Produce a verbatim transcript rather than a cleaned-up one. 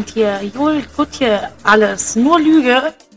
und hier, Jul, gut hier alles, nur Lüge.